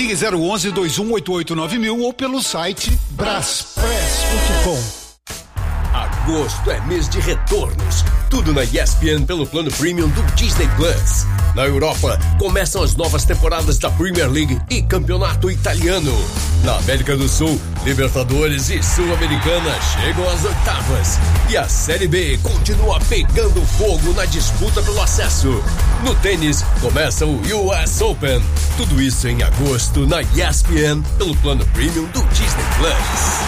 Ligue 011-2188-9000 ou pelo site braspress.com. Agosto é mês de retornos. Tudo na ESPN pelo plano premium do Disney Plus. Na Europa, começam as novas temporadas da Premier League e Campeonato Italiano. Na América do Sul, Libertadores e Sul-Americana chegam às oitavas. E a Série B continua pegando fogo na disputa pelo acesso. No tênis, começa o US Open. Tudo isso em agosto na ESPN pelo plano premium do Disney Plus.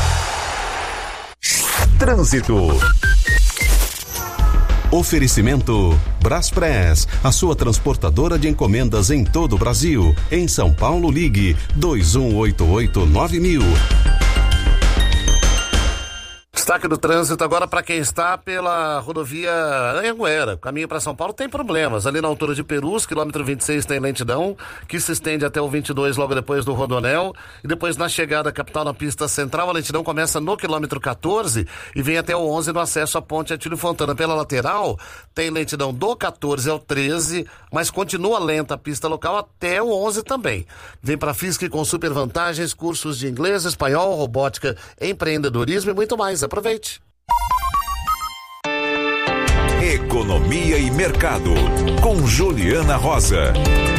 Trânsito. Oferecimento Braspress, a sua transportadora de encomendas em todo o Brasil. Em São Paulo, ligue 2188-9000. Destaque do trânsito agora para quem está pela rodovia Anhanguera. Caminho para São Paulo tem problemas. Ali na altura de Perus, quilômetro 26 tem lentidão, que se estende até o 22 logo depois do Rodoanel. E depois na chegada à capital na pista central, a lentidão começa no quilômetro 14 e vem até o 11 no acesso à ponte Atílio Fontana. Pela lateral, tem lentidão do 14 ao 13, mas continua lenta a pista local até o 11 também. Vem para Fisk com super vantagens, cursos de inglês, espanhol, robótica, empreendedorismo e muito mais. Aproveite. Economia e Mercado, com Juliana Rosa.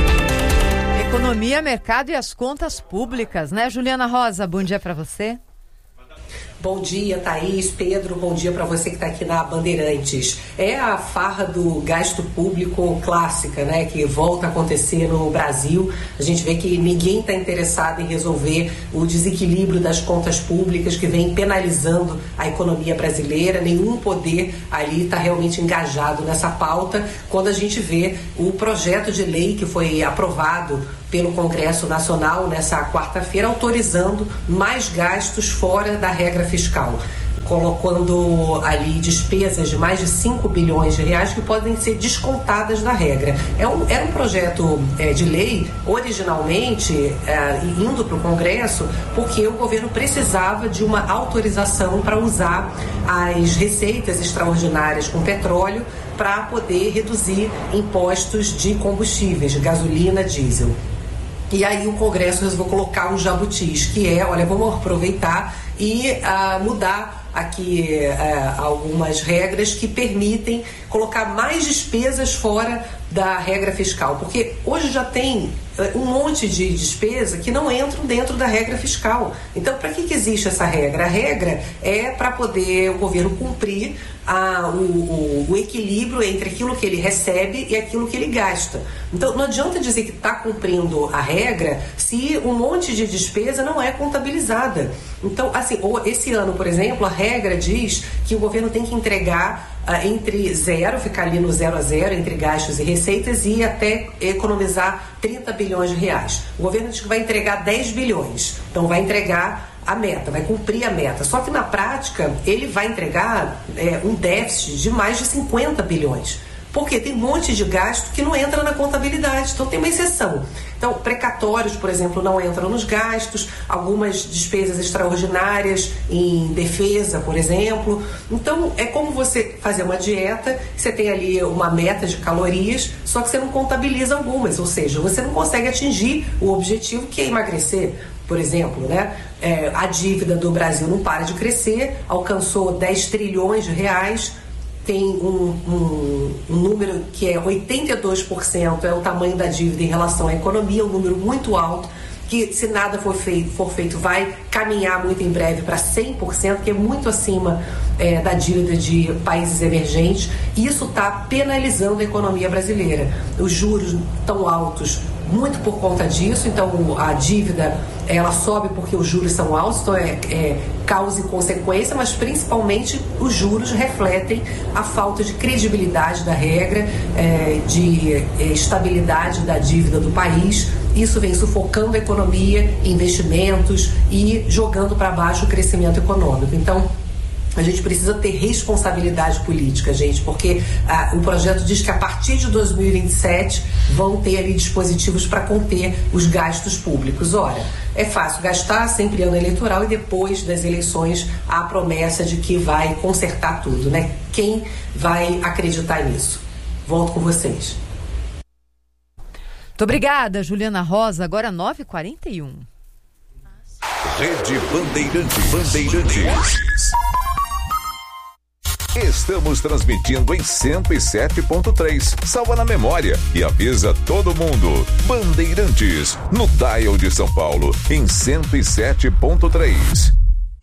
Economia, mercado e as contas públicas, né, Juliana Rosa? Bom dia para você. Bom dia, Thaís, Pedro, bom dia para você que está aqui na Bandeirantes. É a farra do gasto público clássica, né, que volta a acontecer no Brasil. A gente vê que ninguém está interessado em resolver o desequilíbrio das contas públicas que vem penalizando a economia brasileira. Nenhum poder ali está realmente engajado nessa pauta, quando a gente vê o projeto de lei que foi aprovado pelo Congresso Nacional nessa quarta-feira, autorizando mais gastos fora da regra fiscal, colocando ali despesas de mais de 5 bilhões de reais que podem ser descontadas da regra. Era um projeto de lei, originalmente, indo para o Congresso, porque o governo precisava de uma autorização para usar as receitas extraordinárias com petróleo para poder reduzir impostos de combustíveis, de gasolina, diesel. E aí o Congresso resolveu colocar um jabutis, que é, olha, vamos aproveitar e mudar aqui algumas regras que permitem colocar mais despesas fora da regra fiscal, porque hoje já tem um monte de despesa que não entram dentro da regra fiscal. Então, para que existe essa regra? A regra é para poder o governo cumprir o equilíbrio entre aquilo que ele recebe e aquilo que ele gasta. Então, não adianta dizer que está cumprindo a regra se um monte de despesa não é contabilizada. Então, assim, esse ano, por exemplo, a regra diz que o governo tem que entregar entre zero, ficar ali no 0 a 0 entre gastos e receitas e até economizar 30 bilhões de reais. O governo diz que vai entregar 10 bilhões, então vai entregar a meta, vai cumprir a meta. Só que na prática ele vai entregar um déficit de mais de 50 bilhões. Porque tem um monte de gasto que não entra na contabilidade, então tem uma exceção. Então, precatórios, por exemplo, não entram nos gastos, algumas despesas extraordinárias em defesa, por exemplo. Então, é como você fazer uma dieta, você tem ali uma meta de calorias, só que você não contabiliza algumas, ou seja, você não consegue atingir o objetivo que é emagrecer. Por exemplo, né? A dívida do Brasil não para de crescer, alcançou 10 trilhões de reais, tem um número que é 82% é o tamanho da dívida em relação à economia, um número muito alto, que se nada for feito vai caminhar muito em breve para 100%, que é muito acima da dívida de países emergentes, e isso está penalizando a economia brasileira. Os juros tão altos muito por conta disso, então a dívida ela sobe porque os juros são altos, então é causa e consequência, mas principalmente os juros refletem a falta de credibilidade da regra, de estabilidade da dívida do país. Isso vem sufocando a economia, investimentos e jogando para baixo o crescimento econômico. Então, a gente precisa ter responsabilidade política, gente, porque o projeto diz que a partir de 2027 vão ter ali dispositivos para conter os gastos públicos. Ora, é fácil gastar sempre ano eleitoral e depois das eleições há a promessa de que vai consertar tudo, né? Quem vai acreditar nisso? Volto com vocês. Muito obrigada, Juliana Rosa. Agora 9h41. Rede Bandeirantes. Estamos transmitindo em 107.3. Salva na memória e avisa todo mundo. Bandeirantes, no dial de São Paulo, em 107.3.